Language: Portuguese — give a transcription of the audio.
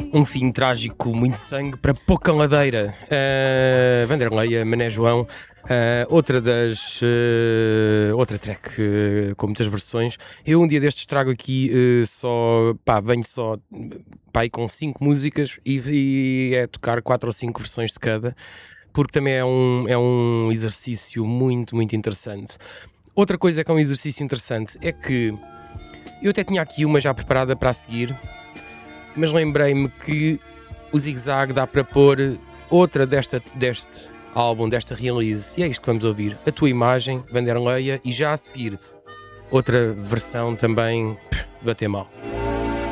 Um fim trágico, muito sangue para pouca ladeira. Vanderleia, Mané João, outra track com muitas versões. Eu um dia destes trago aqui venho só aí com 5 músicas e é tocar 4 ou 5 versões de cada, porque também é um exercício muito, muito interessante. Outra coisa que é um exercício interessante é que eu até tinha aqui uma já preparada para a seguir, mas lembrei-me que o Zig Zag dá para pôr outra deste álbum, desta release, e é isto que vamos ouvir. A Tua Imagem, Vanderleia, e já a seguir outra versão também, bater mal.